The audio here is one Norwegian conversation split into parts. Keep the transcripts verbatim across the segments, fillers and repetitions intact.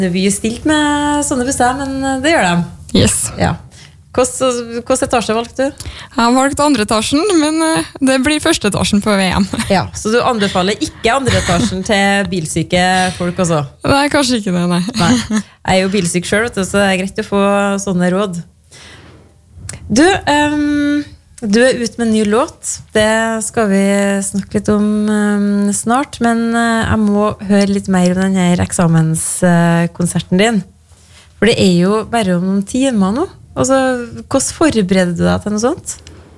Vi er stilt med sånne busser, men det gjør de. Yes. Ja. Hvordan etasje valgte du? Jeg har valgt andre etasjen, men det blir første etasjen på V M. Ja, så du anbefaler ikke andre etasjen til bilsyke folk også? Nei, kanskje ikke det, nei. Nei. Jeg er jo bilsyk selv, så det er greit å få sånne råd. Du, um, du er ute med en ny låt. Det skal vi snakke litt om um, snart, men uh, jeg må høre litt mer om denne eksamenskonserten uh, din. For det er jo bare om noen timer nå. Altså, hvordan forbereder du deg til noe sånt?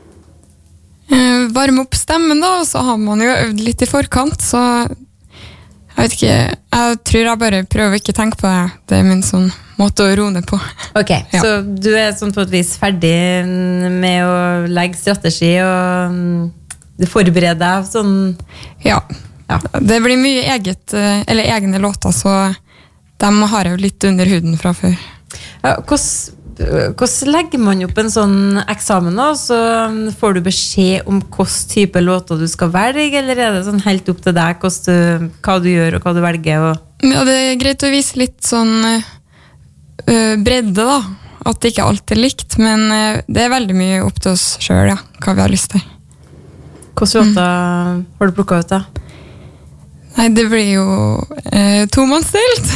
Eh, varme opp stemmen da, og så har man jo øvd litt i forkant, så jeg vet ikke, jeg tror jeg bare prøver ikke å tenke på det. Det er min sånn måte å roe ned på. Ok, ja. Så du er sånn på et vis ferdig med å legge strategi, og du forbereder deg sånn? Ja. ja, det blir mye eget, eller egne låter, så dem har jeg jo litt under huden fra før. Ja, hvordan Hvordan legger man opp en sånn eksamen da? Så får du beskjed om hvilken type låter du skal velge, eller er det sånn helt opp til deg du, hva du gjør og hva du velger? Og... Ja, det er greit å vise litt sånn uh, bredde da, at det ikke alltid er likt, men uh, det er veldig mye opp til oss selv, ja, hva vi har lyst til. Hvilke låter mm. har du plukket ut da? Nei, det blir jo uh, tomannsstilt.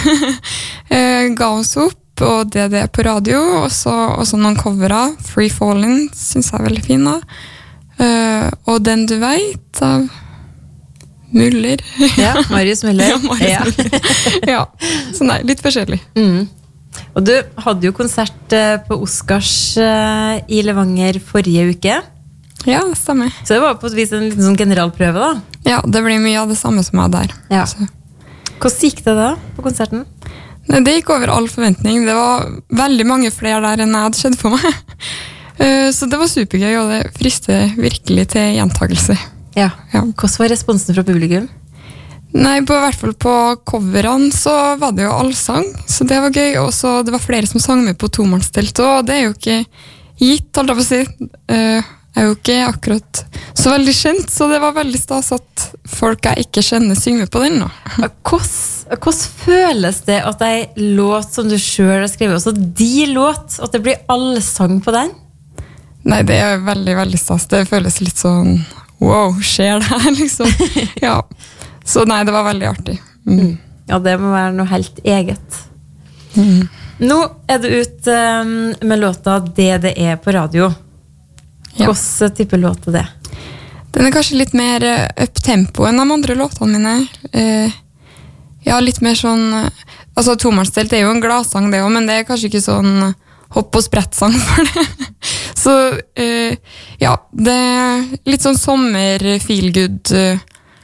uh, Ga oss opp, og det det er på radio, og så også noen covere. Free Falling synes jeg er veldig fin da. Uh, og Den du vet av Muller. Ja, Marius Muller. Ja, Marius ja. Muller. Ja, så nei, litt forskjellig. Mm. Og du hadde jo konsert på Oscars uh, i Levanger forrige uke. Ja, det stemmer. Så det var på et vis en liten sånn generalprøve da? Ja, det blir mye av det samme som jeg der. Ja. Så. Hvordan gikk det da på konserten? Nei, det gikk over all forventning. Det var veldig mange flere der enn jeg hadde skjedd for meg. Så det var supergøy, og det frister virkelig til gjentagelse. Ja. ja. Hvordan var responsen fra publikum? Nei, på, i hvert fall på coverne så var det jo allsang, så det var gøy. Og så det var flere som sang med på tomannsstelt, og det er jo ikke gitt, holdt jeg på å si. Jeg er jo ikke akkurat så veldig kjent, så det var veldig stas at folk jeg ikke kjenner synger på den nå. Hvordan, hvordan føles det at ei låt som du selv har skrevet, også de låt, at det blir allsang på den? Nei, det er veldig, veldig stas. Det føles litt sånn, wow, skjer det her, liksom? Ja, så nei, det var veldig artig. Mm. Ja, det må være noe helt eget. Mm. Nå er du ute um, med låta Det det er på radio. Ja. Hvilken type låt er det? Den er kanskje litt mer up-tempo enn de andre låtene mine. Eh, ja, litt mer sånn... Altså, tomannsstelt er jo en gladsang det også, men det er kanskje ikke sånn hopp- og sprett-sang for det. Så, eh, ja, det er litt sånn sommer-feel-good uh,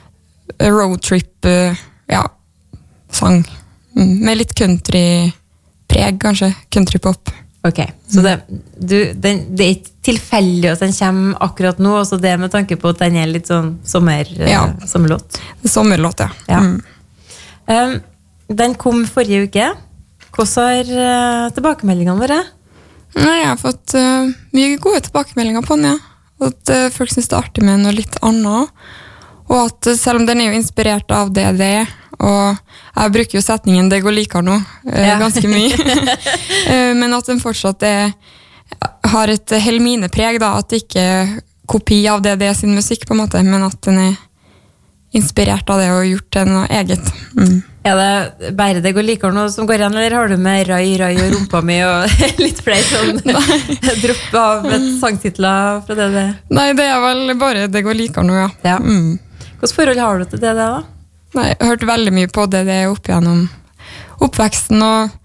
roadtrip, uh, ja, sang. Mm, med litt country-preg, kanskje. Country-pop. Ok, så det, du, den, det er ikke tilfeldig at den kommer akkurat nå, også det med tanke på at den er litt sånn sommer, ja. uh, sommerlåt. Sommerlåt, ja. ja. Mm. Um, den kom forrige uke. Hvordan har uh, tilbakemeldingene vært? Nei, jeg har fått uh, mye gode tilbakemeldinger på den, ja. At uh, folk synes det er artig med noe litt annet. Og at uh, selv om den er jo inspirert av det det er, og jeg bruker jo setningen «det går likere nå» uh, ja. ganske mye. uh, men at den fortsatt er, har et Helmine-preg, da, at det ikke er kopi av det det er sin musikk, på en måte, men at den er inspirert av det og gjort til noe eget. Mm. Er det bare det går likere noe som går igjen, eller har du med rai, rai og rumpa mi og litt flere sånn dropp av et sangtitler fra det det? Nei, det er vel bare det går likere noe, ja. ja. Mm. Hvilket forhold har du til det det da? Nei, jeg har hørt veldig mye på det det er opp gjennom oppveksten,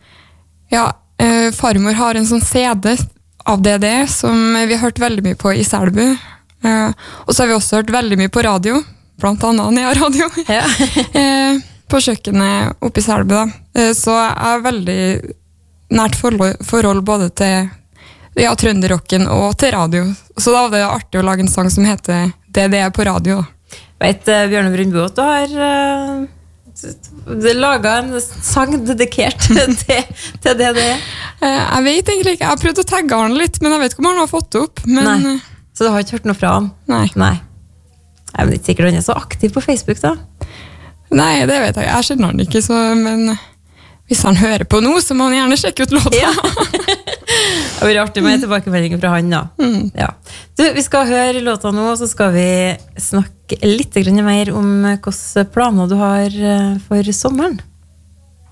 og ja, eh, farmor har en sånn C D av det det som vi har hørt veldig mye på i Selbu. Eh, og så har vi også hørt veldig mye på radio, blant annet Nea Radio, ja. eh, på kjøkkenet oppe i Selbu da. Eh, så jeg har veldig nært forhold, forhold både til ja, trønderrocken og til radio. Så da var det artig å lage en sang som heter Det det er på radio da. Vet uh, Bjørne Brundbo at du har uh, laget en sang dedikert til, til det det er? Uh, jeg vet egentlig ikke. Jeg har prøvd å tagge han litt, men jeg vet ikke om han har fått det opp. Men, nei. Så du har ikke hørt noe fra han? Nei. Nei. Jeg er ikke sikkert han er så aktiv på Facebook da? Nei, det vet jeg. Jeg kjenner han ikke, så, men hvis han hører på nå, så må han gjerne sjekke ut låta. Ja. Det blir artig med tilbakemelding fra han da. Mm. Ja. Du, vi skal høre låta nå, så skal vi snakke litt mer om hvilke planer du har for sommeren.